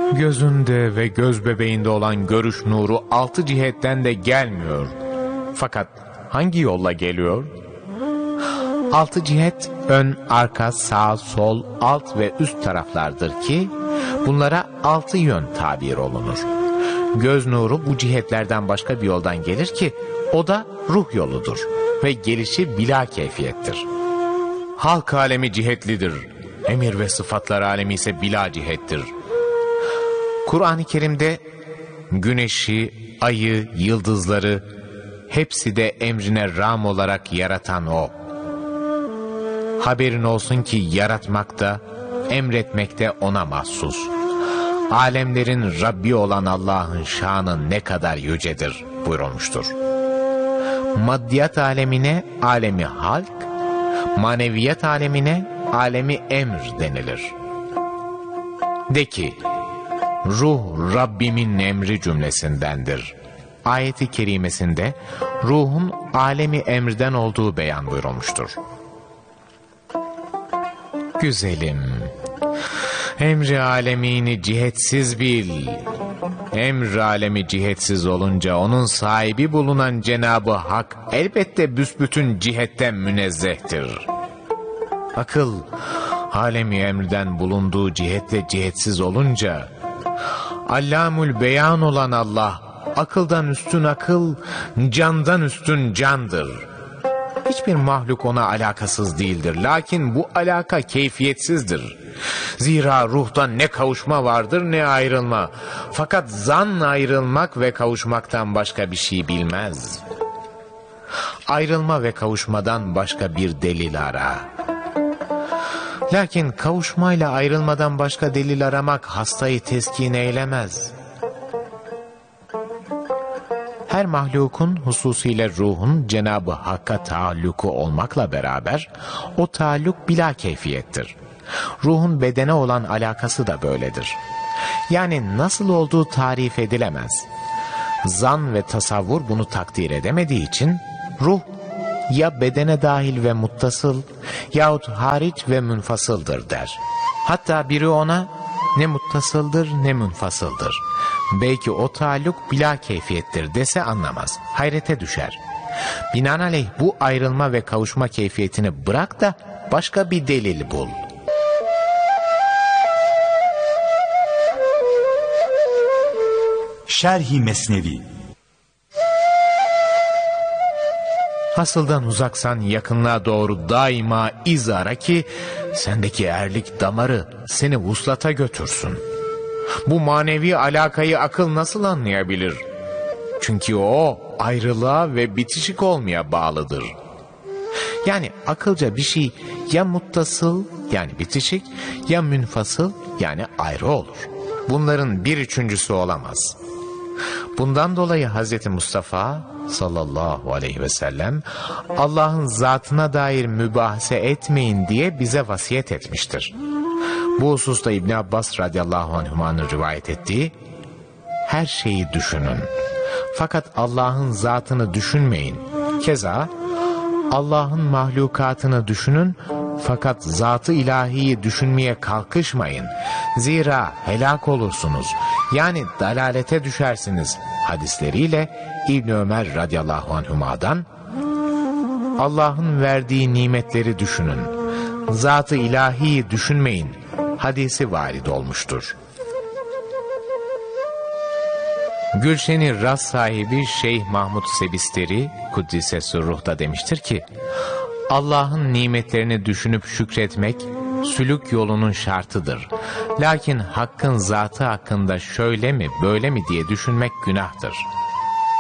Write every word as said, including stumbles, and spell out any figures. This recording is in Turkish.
Gözünde ve göz bebeğinde olan görüş nuru altı cihetten de gelmiyor. Fakat hangi yolla geliyor? Altı cihet ön, arka, sağ, sol, alt ve üst taraflardır ki bunlara altı yön tabir olunur. Göz nuru bu cihetlerden başka bir yoldan gelir ki o da ruh yoludur ve gelişi bila keyfiyettir. Halk alemi cihetlidir, emir ve sıfatlar alemi ise bila cihettir. Kur'an-ı Kerim'de güneşi, ayı, yıldızları hepsi de emrine rağm olarak yaratan O. Haberin olsun ki yaratmakta, emretmekte ona mahsus. Alemlerin Rabbi olan Allah'ın şanı ne kadar yücedir buyurulmuştur. Maddiyat alemine alemi halk, maneviyat alemine alemi emr denilir. De ki, ruh Rabbimin emri cümlesindendir. Ayet-i kerimesinde ruhun alemi emrden olduğu beyan buyurulmuştur. Güzelim, emri alemini cihetsiz bil. Emr alemi cihetsiz olunca onun sahibi bulunan Cenab-ı Hak elbette büsbütün cihetten münezzehtir. Akıl, alemi emrden bulunduğu cihetle cihetsiz olunca, Allamül beyan olan Allah, akıldan üstün akıl, candan üstün candır. Hiçbir mahluk ona alakasız değildir. Lakin bu alaka keyfiyetsizdir. Zira ruhta ne kavuşma vardır ne ayrılma. Fakat zan ayrılmak ve kavuşmaktan başka bir şey bilmez. Ayrılma ve kavuşmadan başka bir delil ara. Lakin kavuşmayla ayrılmadan başka delil aramak hastayı teskin eylemez. Her mahlukun, hususiyle ruhun Cenab-ı Hakk'a taalluku olmakla beraber o taalluk bila keyfiyettir. Ruhun bedene olan alakası da böyledir. Yani nasıl olduğu tarif edilemez. Zan ve tasavvur bunu takdir edemediği için ruh ya bedene dahil ve muttasıl yahut hariç ve münfasıldır der. Hatta biri ona ne muttasıldır ne münfasıldır, belki o taalluk bila keyfiyettir dese anlamaz, hayrete düşer. Binaenaleyh bu ayrılma ve kavuşma keyfiyetini bırak da başka bir delil bul. Şerh-i Mesnevi. Hasıldan uzaksan yakınlığa doğru daima iz ara ki sendeki erlik damarı seni vuslata götürsün. Bu manevi alakayı akıl nasıl anlayabilir? Çünkü o ayrılığa ve bitişik olmaya bağlıdır. Yani akılca bir şey ya muttasıl yani bitişik ya münfasıl yani ayrı olur. Bunların bir üçüncüsü olamaz. Bundan dolayı Hazreti Mustafa sallallahu aleyhi ve sellem Allah'ın zatına dair mübahase etmeyin diye bize vasiyet etmiştir. Bu hususta İbn Abbas radıyallahu anhuma'nın rivayet ettiği, her şeyi düşünün fakat Allah'ın zatını düşünmeyin. Keza Allah'ın mahlukatını düşünün fakat zat-ı ilahiyi düşünmeye kalkışmayın. Zira helak olursunuz. Yani dalalete düşersiniz hadisleriyle İbn Ömer radıyallahu anhuma'dan Allah'ın verdiği nimetleri düşünün, zat-ı ilahiyi düşünmeyin hadisi varid olmuştur. Gülşen-i Ras sahibi Şeyh Mahmud Sebisteri Kuddise Ruh'ta demiştir ki, Allah'ın nimetlerini düşünüp şükretmek sülük yolunun şartıdır. Lakin Hakk'ın zatı hakkında şöyle mi böyle mi diye düşünmek günahtır.